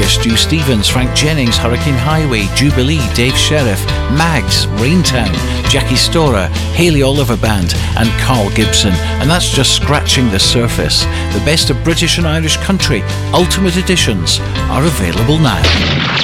Olympia, Stu Stevens, Frank Jennings, Hurricane Highway, Jubilee, Dave Sheriff, Mags, Raintown, Jackie Storer, Hayley Oliver Band and Carl Gibson. And that's just scratching the surface. The best of British and Irish country, Ultimate Editions, are available now.